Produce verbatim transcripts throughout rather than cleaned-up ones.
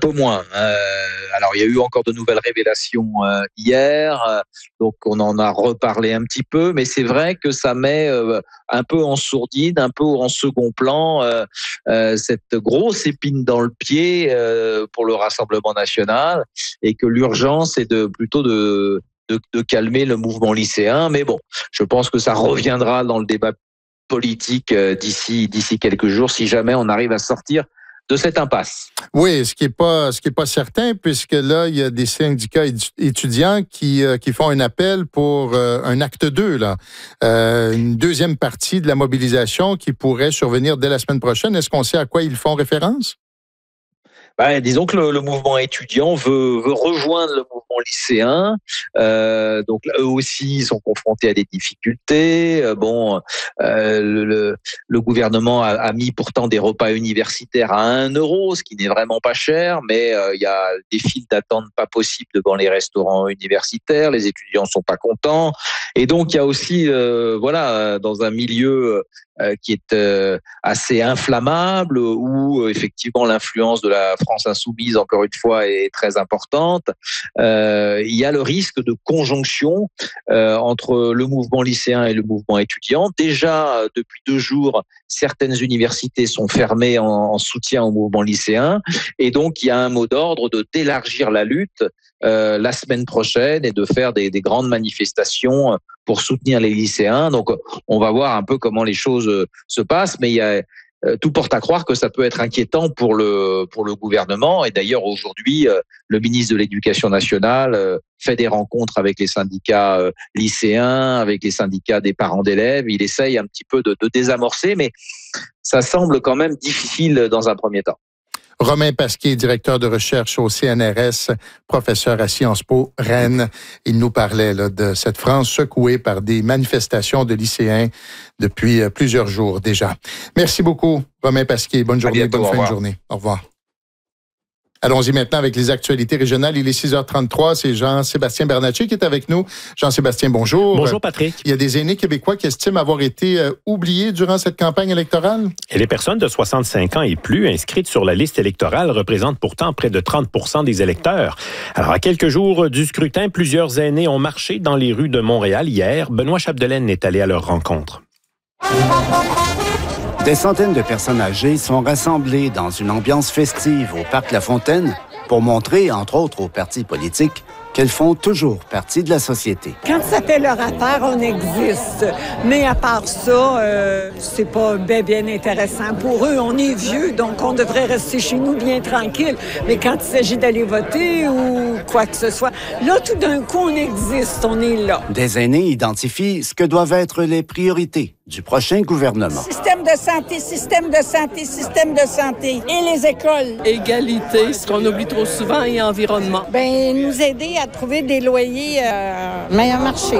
peu moins. Euh, alors, il y a eu encore de nouvelles révélations euh, hier, euh, donc on en a reparlé un petit peu, mais c'est vrai que ça met euh, un peu en sourdine, un peu en second plan, euh, euh, cette grosse épine dans le pied euh, pour le Rassemblement national, et que l'urgence est de plutôt de, de, de calmer le mouvement lycéen. Mais bon, je pense que ça reviendra dans le débat politique euh, d'ici d'ici quelques jours, si jamais on arrive à sortir de cette impasse. Oui, ce qui est pas ce qui est pas certain, puisque là, il y a des syndicats étudiants qui, euh, qui font un appel pour euh, un acte deux, là. Euh, une deuxième partie de la mobilisation qui pourrait survenir dès la semaine prochaine. Est-ce qu'on sait à quoi ils font référence? Ben, disons que le, le mouvement étudiant veut, veut rejoindre le mouvement lycéen. Euh, donc eux aussi sont confrontés à des difficultés. Euh, bon, euh, le, le gouvernement a, a mis pourtant des repas universitaires à un euro, ce qui n'est vraiment pas cher, mais euh, il y a des files d'attente pas possibles devant les restaurants universitaires. Les étudiants sont pas contents, et donc il y a aussi, euh, voilà, dans un milieu euh, qui est euh, assez inflammable, où euh, effectivement l'influence de la France insoumise, encore une fois, est très importante. Euh, il y a le risque de conjonction euh, entre le mouvement lycéen et le mouvement étudiant. Déjà, depuis deux jours, certaines universités sont fermées en, en soutien au mouvement lycéen, et donc il y a un mot d'ordre de d'élargir la lutte euh, la semaine prochaine et de faire des, des grandes manifestations pour soutenir les lycéens. Donc, on va voir un peu comment les choses se passent, mais il y a tout porte à croire que ça peut être inquiétant pour le pour le gouvernement. Et d'ailleurs, aujourd'hui, le ministre de l'Éducation nationale fait des rencontres avec les syndicats lycéens, avec les syndicats des parents d'élèves. Il essaye un petit peu de, de désamorcer, mais ça semble quand même difficile dans un premier temps. Romain Pasquier, directeur de recherche au C N R S, professeur à Sciences Po Rennes. Il nous parlait là, de cette France secouée par des manifestations de lycéens depuis plusieurs jours déjà. Merci beaucoup, Romain Pasquier. Bonne journée, bonne fin de journée. Au revoir. Allons-y maintenant avec les actualités régionales. Il est six heures trente-trois. C'est Jean-Sébastien Bernatchez qui est avec nous. Jean-Sébastien, bonjour. Bonjour, Patrick. Il y a des aînés québécois qui estiment avoir été euh, oubliés durant cette campagne électorale. Et les personnes de soixante-cinq ans et plus inscrites sur la liste électorale représentent pourtant près de trente pour cent des électeurs. Alors, à quelques jours du scrutin, plusieurs aînés ont marché dans les rues de Montréal hier. Benoît Chapdelaine est allé à leur rencontre. Des centaines de personnes âgées sont rassemblées dans une ambiance festive au Parc La Fontaine pour montrer, entre autres aux partis politiques, qu'elles font toujours partie de la société. Quand ça fait leur affaire, on existe. Mais à part ça, euh, c'est pas bien, bien intéressant pour eux. On est vieux, donc on devrait rester chez nous bien tranquille. Mais quand il s'agit d'aller voter ou quoi que ce soit, là, tout d'un coup, on existe, on est là. Des aînés identifient ce que doivent être les priorités du prochain gouvernement. Système de santé, système de santé, système de santé. Et les écoles. Égalité, ce qu'on oublie trop souvent, et environnement. Ben, nous aider à trouver des loyers euh, meilleur marché.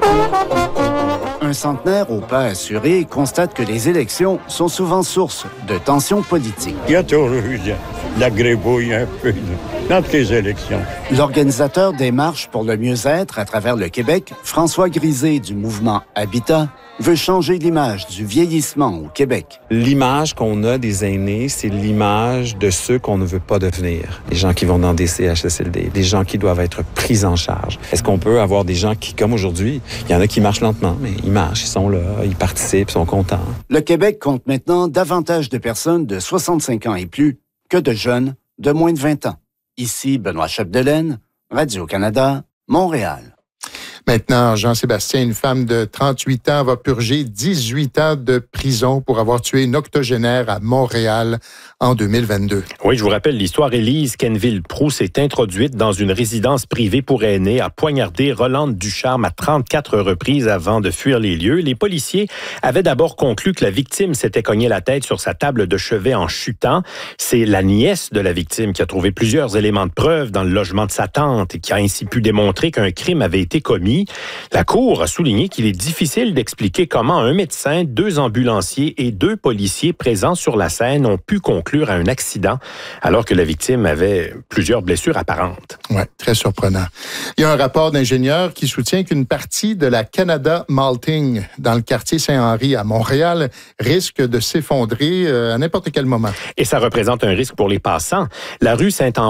Un centenaire au pas assuré constate que les élections sont souvent source de tensions politiques. Il y a toujours eu de la grébouille un peu dans toutes les élections. L'organisateur des marches pour le mieux-être à travers le Québec, François Grisé du mouvement Habitat, veut changer l'image du vieillissement au Québec. L'image qu'on a des aînés, c'est l'image de ceux qu'on ne veut pas devenir. Les gens qui vont dans des C H S L D, des gens qui doivent être pris en charge. Est-ce qu'on peut avoir des gens qui, comme aujourd'hui, il y en a qui marchent lentement, mais ils marchent, ils sont là, ils participent, ils sont contents. Le Québec compte maintenant davantage de personnes de soixante-cinq ans et plus que de jeunes de moins de vingt ans. Ici, Benoît Chapdelaine, Radio-Canada, Montréal. Maintenant, Jean-Sébastien, une femme de trente-huit ans va purger dix-huit ans de prison pour avoir tué une octogénaire à Montréal en deux mille vingt-deux. Oui, je vous rappelle l'histoire. Élise Kenville-Proux s'est introduite dans une résidence privée pour aînés, a poignardé Rolande Ducharme à trente-quatre reprises avant de fuir les lieux. Les policiers avaient d'abord conclu que la victime s'était cogné la tête sur sa table de chevet en chutant. C'est la nièce de la victime qui a trouvé plusieurs éléments de preuve dans le logement de sa tante et qui a ainsi pu démontrer qu'un crime avait été commis. La Cour a souligné qu'il est difficile d'expliquer comment un médecin, deux ambulanciers et deux policiers présents sur la scène ont pu conclure à un accident alors que la victime avait plusieurs blessures apparentes. Oui, très surprenant. Il y a un rapport d'ingénieurs qui soutient qu'une partie de la Canada Malting dans le quartier Saint-Henri à Montréal risque de s'effondrer à n'importe quel moment. Et ça représente un risque pour les passants. La rue Saint-Henri